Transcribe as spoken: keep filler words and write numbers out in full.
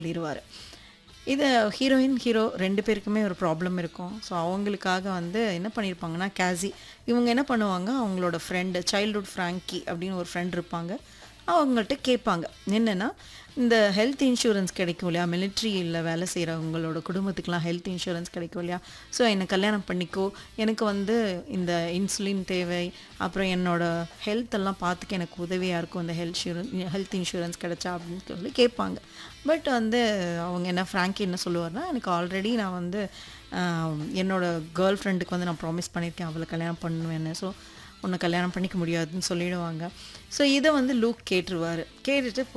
சொல்லிருவாரு. இது heroine, hero ரெண்டு பேருக்குமே ஒரு ப்ராப்ளம் இருக்கும். ஸோ அவங்களுக்காக வந்து என்ன பண்ணியிருப்பாங்கன்னா, கேஸி இவங்க என்ன பண்ணுவாங்க, அவங்களோட ஃப்ரெண்டு சைல்ட்ஹுட் ஃப்ராங்கி அப்படின்னு ஒரு ஃப்ரெண்ட் இருப்பாங்க. அவங்கள்ட்ட கேட்பாங்க. என்னன்னா, இந்த ஹெல்த் இன்சூரன்ஸ் கிடைக்கும் இல்லையா? மிலிட்ரியில வேலை செய்றவங்களோட குடும்பத்துக்குலாம் ஹெல்த் இன்சூரன்ஸ் கிடைக்கும் இல்லையா? ஸோ என்ன கல்யாணம் பண்ணிக்கோ. எனக்கு வந்து இந்த இன்சுலின் தேவை. அப்புறம் என்னோட ஹெல்த் எல்லாம் பார்த்துக்க எனக்கு உதவியா இருக்கும். இந்த ஹெல்த் ஷூரன் ஹெல்த் இன்சூரன்ஸ் கிடைச்சா அப்படின்னு சொல்லி கேட்பாங்க. பட் வந்து அவங்க என்ன ஃப்ராங்கி என்ன சொல்லுவார்னா, எனக்கு ஆல்ரெடி நான் வந்து அ என்னோட கேர்ள் ஃப்ரெண்டுக்கு வந்து நான் ப்ராமிஸ் பண்ணியிருக்கேன். அவள கல்யாணம் பண்ணுவேன்னு. ஸோ உன்ன கல்யாணம் பண்ணிக்க முடியாதுன்னு சொல்லிடுவாங்க. ஸோ இத வந்து லூக் கேட்டுருவாரு. கேட்டுட்டு